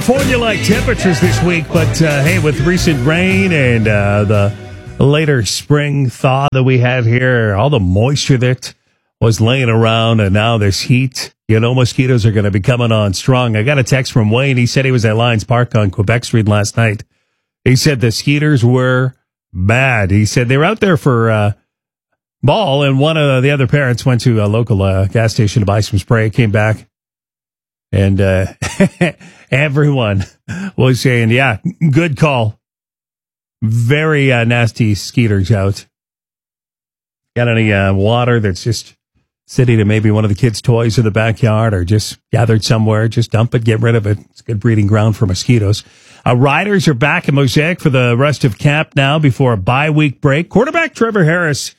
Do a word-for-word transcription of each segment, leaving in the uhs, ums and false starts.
California-like temperatures this week, but uh, hey, with recent rain and uh, the later spring thaw that we had here, all the moisture that was laying around, and now this heat, you know, mosquitoes are going to be coming on strong. I got a text from Wayne. He said he was at Lions Park on Quebec Street last night. He said the skeeters were bad. He said they were out there for uh, ball, and one of the other parents went to a local uh, gas station to buy some spray, came back, and uh, everyone was saying, yeah, good call. Very uh, nasty skeeters out. Got any uh, water that's just sitting in maybe one of the kids' toys in the backyard or just gathered somewhere, just dump it, get rid of it. It's a good breeding ground for mosquitoes. Uh, riders are back in Mosaic for the rest of camp now before a bye week break. Quarterback Trevor Harris,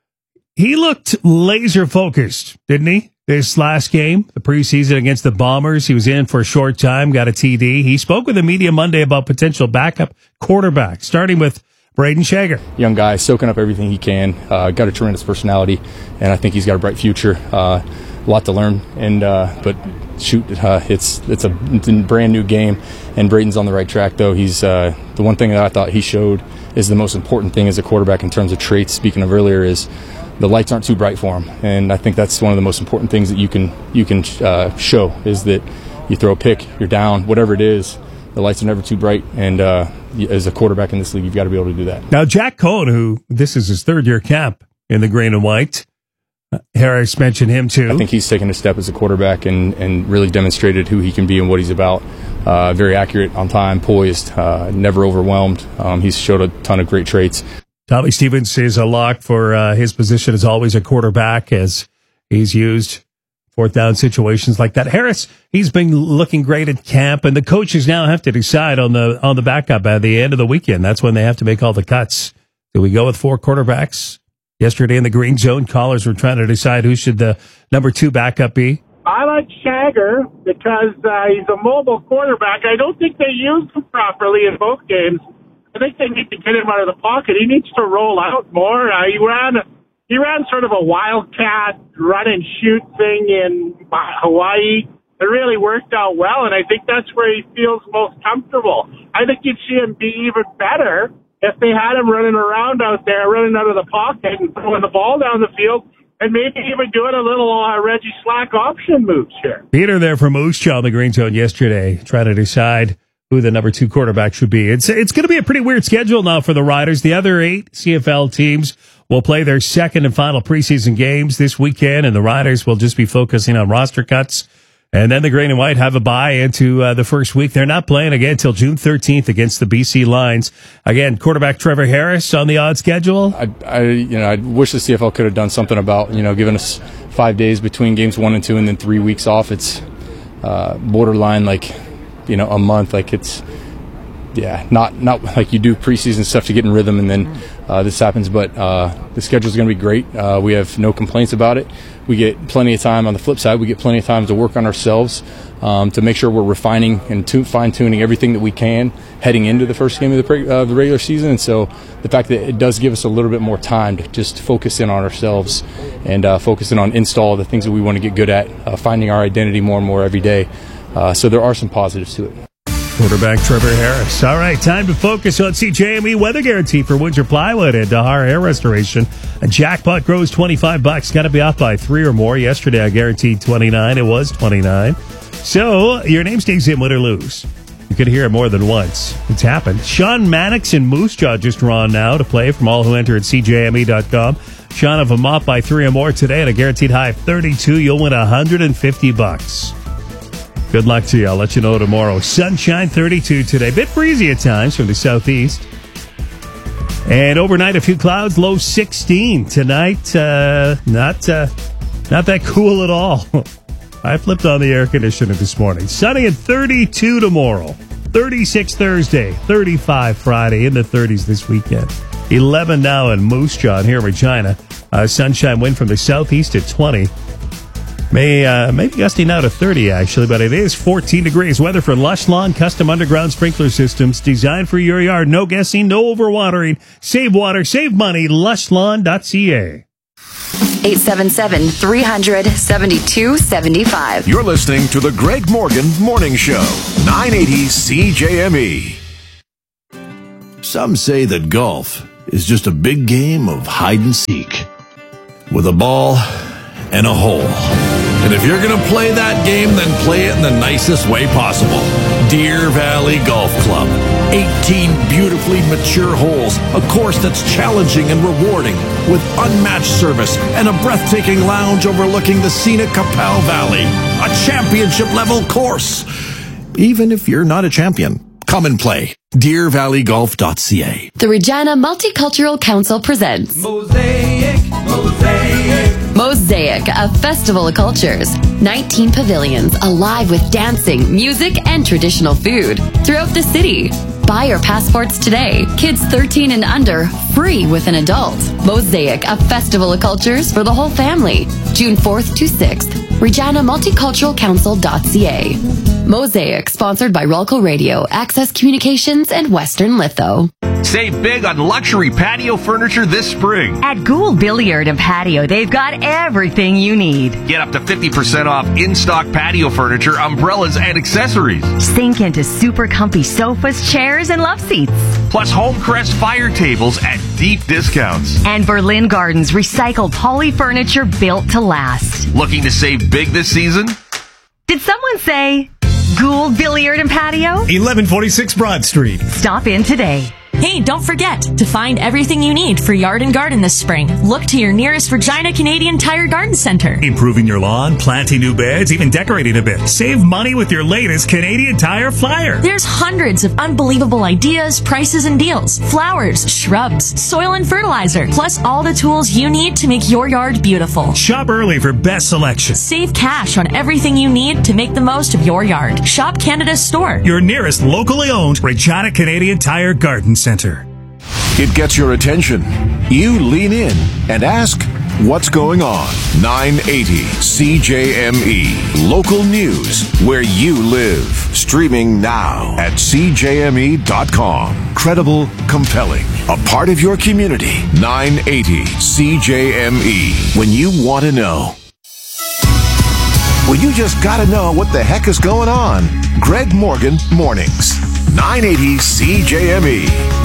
he looked laser focused, didn't he? This last game, the preseason against the Bombers, he was in for a short time, got a T D. He spoke with the media Monday about potential backup quarterback, starting with Braden Shager. Young guy, soaking up everything he can, uh, got a tremendous personality, and I think he's got a bright future. Uh, a lot to learn, and uh, but shoot, uh, it's it's a, it's a brand new game, and Braden's on the right track. Though he's uh, the one thing that I thought he showed is the most important thing as a quarterback in terms of traits. Speaking of earlier, is the lights aren't too bright for him, and I think that's one of the most important things that you can you can uh, show is that you throw a pick, you're down, whatever it is, the lights are never too bright, and uh, as a quarterback in this league, you've got to be able to do that. Now, Jack Cohen, who this is his third year camp in the green and white, uh, Harris mentioned him too. I think he's taken a step as a quarterback and, and really demonstrated who he can be and what he's about. Uh, very accurate, on time, poised, uh, never overwhelmed. Um, he's showed a ton of great traits. Tommy Stevens is a lock for uh, his position as always a quarterback, as he's used fourth down situations like that. Harris, he's been looking great at camp, and the coaches now have to decide on the on the backup at the end of the weekend. That's when they have to make all the cuts. Do we go with four quarterbacks? Yesterday in the green zone, callers were trying to decide who should the number two backup be. I like Shager because uh, he's a mobile quarterback. I don't think they used him properly in both games. I think they need to get him out of the pocket. He needs to roll out more. Uh, he ran he ran sort of a wildcat run and shoot thing in Hawaii. It really worked out well, and I think that's where he feels most comfortable. I think you'd see him be even better if they had him running around out there, running out of the pocket and throwing the ball down the field, and maybe even doing a little uh, Reggie Slack option moves here. Peter there from Moose Jaw in the green zone yesterday, trying to decide who the number two quarterback should be. It's it's going to be a pretty weird schedule now for the Riders. The other eight C F L teams will play their second and final preseason games this weekend, and the Riders will just be focusing on roster cuts. And then the Green and White have a bye into uh, the first week. They're not playing again until June thirteenth against the B C Lions. Again, quarterback Trevor Harris on the odd schedule. I, I you know, I wish the C F L could have done something about, you know, giving us five days between games one and two and then three weeks off. It's uh, borderline like, you know, a month. Like it's, yeah, not not like you do preseason stuff to get in rhythm, and then uh, this happens. But uh, the schedule is going to be great. Uh, we have no complaints about it. We get plenty of time. On the flip side, we get plenty of time to work on ourselves, um, to make sure we're refining and tu- fine-tuning everything that we can heading into the first game of the, pre- uh, the regular season. And so the fact that it does give us a little bit more time to just focus in on ourselves and uh, focus in on install, the things that we want to get good at, uh, finding our identity more and more every day. Uh, so there are some positives to it. Quarterback Trevor Harris. All right, time to focus on C J M E weather guarantee for Windsor Plywood and Dahar Hair Restoration. A jackpot grows twenty-five bucks. Got to be off by three or more. Yesterday I guaranteed twenty-nine. It was twenty-nine. So your name stays in, win or lose. You could hear it more than once. It's happened. Sean Mannix and Moose Jaw just drawn now to play from all who enter at C J M E dot com. Sean, if I'm off by three or more today at a guaranteed high of thirty-two, you'll win one hundred fifty bucks. Good luck to you. I'll let you know tomorrow. Sunshine thirty-two today. Bit breezy at times from the southeast. And overnight, a few clouds, low sixteen. Tonight, uh, not uh, not that cool at all. I flipped on the air conditioner this morning. Sunny and thirty-two tomorrow. thirty-six Thursday. thirty-five Friday. In the thirties this weekend. eleven now in Moose Jaw here in Regina. Uh, sunshine wind from the southeast at twenty. May, uh, maybe gusting now to thirty, actually, but it is fourteen degrees. Weather for Lush Lawn Custom Underground Sprinkler Systems designed for your yard. No guessing, no overwatering. Save water, save money. lush lawn dot c a. eight seven seven, three hundred, seventy-two seventy-five. You're listening to the Greg Morgan Morning Show, nine eighty C J M E. Some say that golf is just a big game of hide and seek with a ball and a hole. And if you're going to play that game, then play it in the nicest way possible. Deer Valley Golf Club. eighteen beautifully mature holes, a course that's challenging and rewarding with unmatched service and a breathtaking lounge overlooking the scenic Capel Valley. A championship-level course. Even if you're not a champion, come and play. deer valley golf dot c a. The Regina Multicultural Council presents Mosaic, Mosaic. Mosaic, a festival of cultures. nineteen pavilions alive with dancing, music, and traditional food throughout the city. Buy your passports today. Kids thirteen and under, free with an adult. Mosaic, a festival of cultures for the whole family. June fourth to sixth. Regina Multicultural Council dot c a. Mosaic, sponsored by Rolco Radio, Access Communications, and Western Litho. Save big on luxury patio furniture this spring. At Gould Billiard and Patio, they've got everything you need. Get up to fifty percent off in-stock patio furniture, umbrellas, and accessories. Sink into super comfy sofas, chairs, and love seats. Plus Homecrest fire tables at deep discounts. And Berlin Gardens recycled poly furniture built to last. Looking to save big this season? Did someone say Gould Billiard and Patio? eleven forty-six Broad Street. Stop in today. Hey, don't forget to find everything you need for yard and garden this spring. Look to your nearest Regina Canadian Tire Garden Center. Improving your lawn, planting new beds, even decorating a bit. Save money with your latest Canadian Tire flyer. There's hundreds of unbelievable ideas, prices, and deals. Flowers, shrubs, soil and fertilizer, plus all the tools you need to make your yard beautiful. Shop early for best selection. Save cash on everything you need to make the most of your yard. Shop Canada's store. Your nearest locally owned Regina Canadian Tire Garden Center. It gets your attention. You lean in and ask, what's going on? nine eighty C J M E. Local news where you live. Streaming now at c j m e dot com. Credible, compelling. A part of your community. nine eighty C J M E. When you want to know. Well, you just got to know what the heck is going on. Greg Morgan Mornings. nine eighty C J M E.